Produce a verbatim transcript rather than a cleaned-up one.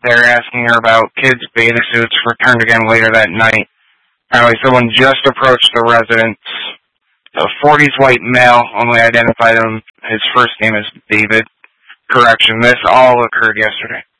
They're asking her about kids' bathing suits returned again later that night. Apparently someone just approached the residence. A forties white male, only identified him. His first name is David. Correction, this all occurred yesterday.